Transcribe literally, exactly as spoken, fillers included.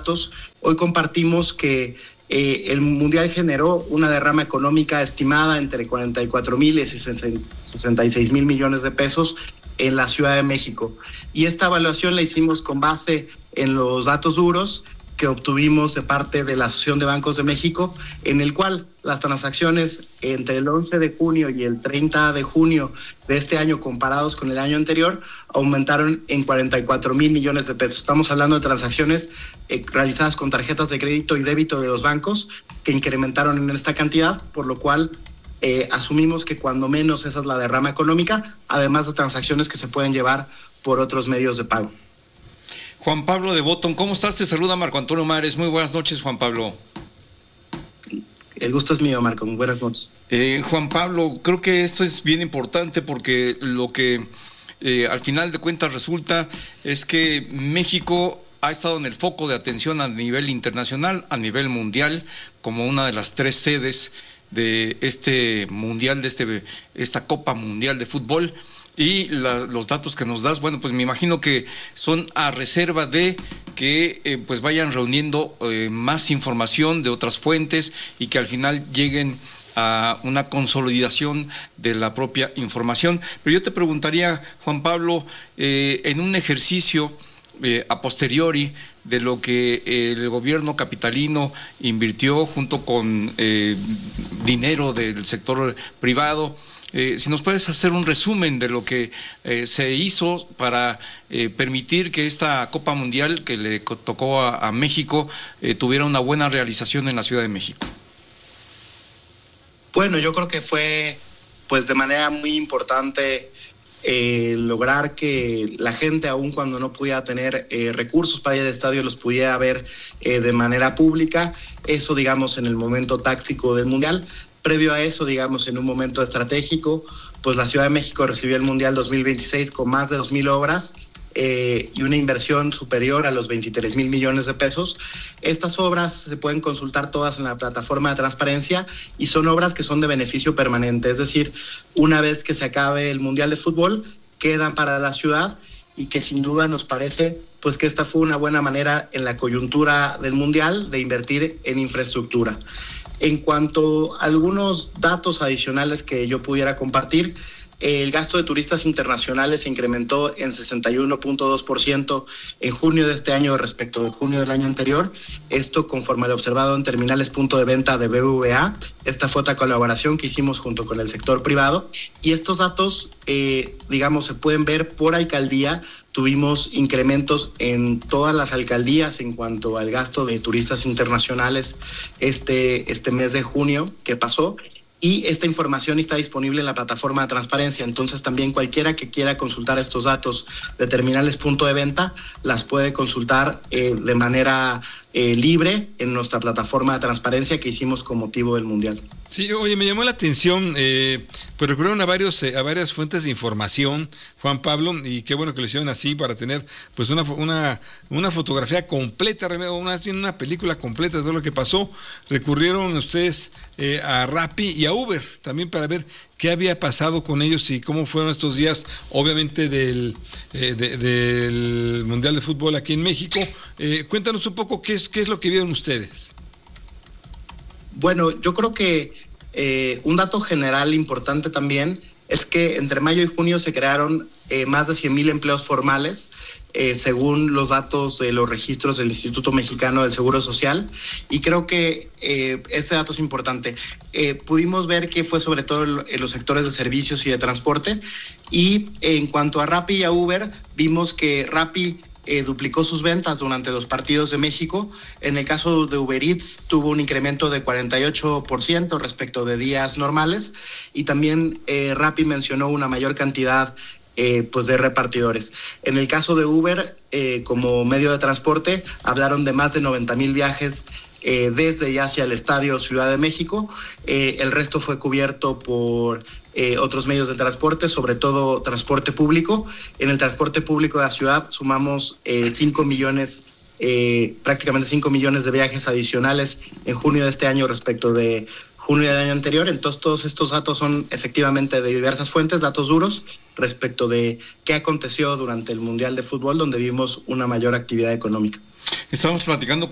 datos, hoy compartimos que eh, el Mundial generó una derrama económica estimada entre cuarenta y cuatro mil y sesenta y seis mil millones de pesos en la Ciudad de México. Y esta evaluación la hicimos con base en los datos duros que obtuvimos de parte de la Asociación de Bancos de México, en el cual las transacciones entre el once de junio y el treinta de junio de este año comparados con el año anterior aumentaron en cuarenta y cuatro mil millones de pesos. Estamos hablando de transacciones eh, realizadas con tarjetas de crédito y débito de los bancos que incrementaron en esta cantidad, por lo cual eh, asumimos que cuando menos esa es la derrama económica, además de transacciones que se pueden llevar por otros medios de pago. Juan Pablo de Botton, ¿cómo estás? Te saluda Marco Antonio Mares. Muy buenas noches, Juan Pablo. El gusto es mío, Marco. Muy buenas noches. Eh, Juan Pablo, creo que esto es bien importante porque lo que eh, al final de cuentas resulta es que México ha estado en el foco de atención a nivel internacional, a nivel mundial, como una de las tres sedes de este mundial, de este, esta Copa Mundial de Fútbol. Y la, los datos que nos das, bueno, pues me imagino que son a reserva de que eh, pues vayan reuniendo eh, más información de otras fuentes y que al final lleguen a una consolidación de la propia información. Pero yo te preguntaría, Juan Pablo, eh, en un ejercicio eh, a posteriori de lo que el gobierno capitalino invirtió junto con eh, dinero del sector privado, Eh, si nos puedes hacer un resumen de lo que eh, se hizo para eh, permitir que esta Copa Mundial que le tocó a, a México eh, tuviera una buena realización en la Ciudad de México. Bueno, yo creo que fue pues de manera muy importante eh, lograr que la gente, aun cuando no pudiera tener eh, recursos para ir al estadio, los pudiera ver eh, de manera pública. Eso, digamos, en el momento táctico del Mundial. Previo a eso, digamos, en un momento estratégico, pues la Ciudad de México recibió el Mundial dos mil veintiséis con más de dos mil obras eh, y una inversión superior a los veintitrés mil millones de pesos. Estas obras se pueden consultar todas en la plataforma de transparencia y son obras que son de beneficio permanente, es decir, una vez que se acabe el Mundial de Fútbol, quedan para la ciudad y que sin duda nos parece pues que esta fue una buena manera en la coyuntura del Mundial de invertir en infraestructura. En cuanto a algunos datos adicionales que yo pudiera compartir, el gasto de turistas internacionales se incrementó en sesenta y uno punto dos por ciento en junio de este año respecto de junio del año anterior. Esto conforme al observado en terminales punto de venta de B B V A. Esta fue otra colaboración que hicimos junto con el sector privado. Y estos datos, eh, digamos, se pueden ver por alcaldía. Tuvimos incrementos en todas las alcaldías en cuanto al gasto de turistas internacionales este, este mes de junio que pasó. Y esta información está disponible en la plataforma de transparencia. Entonces también cualquiera que quiera consultar estos datos de terminales punto de venta las puede consultar eh, de manera eh, libre en nuestra plataforma de transparencia que hicimos con motivo del Mundial. Sí, oye, me llamó la atención, eh, pues recurrieron a varios eh, a varias fuentes de información, Juan Pablo, y qué bueno que lo hicieron así para tener pues una una una fotografía completa, una, una película completa de todo lo que pasó. Recurrieron ustedes eh, a Rappi y a Uber también para ver qué había pasado con ellos y cómo fueron estos días, obviamente del eh, de, del Mundial de Fútbol aquí en México. Eh, cuéntanos un poco qué es qué es lo que vieron ustedes. Bueno, yo creo que eh, un dato general importante también es que entre mayo y junio se crearon eh, más de cien mil empleos formales, eh, según los datos de los registros del Instituto Mexicano del Seguro Social, y creo que eh, este dato es importante. Eh, pudimos ver que fue sobre todo en los sectores de servicios y de transporte, y en cuanto a Rappi y a Uber, vimos que Rappi Eh, duplicó sus ventas durante los partidos de México. En el caso de Uber Eats tuvo un incremento de cuarenta y ocho por ciento respecto de días normales y también eh, Rappi mencionó una mayor cantidad eh, pues de repartidores. En el caso de Uber, eh, como medio de transporte, hablaron de más de noventa mil viajes eh, desde y hacia el Estadio Ciudad de México. Eh, el resto fue cubierto por Eh, otros medios de transporte, sobre todo transporte público. En el transporte público de la ciudad sumamos eh, cinco millones, eh, prácticamente cinco millones de viajes adicionales en junio de este año respecto de junio del año anterior. Entonces todos estos datos son efectivamente de diversas fuentes, datos duros respecto de qué aconteció durante el Mundial de Fútbol, donde vimos una mayor actividad económica. Estamos platicando